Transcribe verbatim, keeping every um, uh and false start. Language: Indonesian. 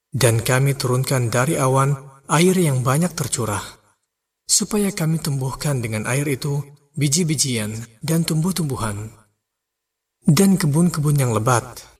Dan kami turunkan dari awan air yang banyak tercurah, supaya kami tumbuhkan dengan air itu biji-bijian dan tumbuh-tumbuhan, dan kebun-kebun yang lebat.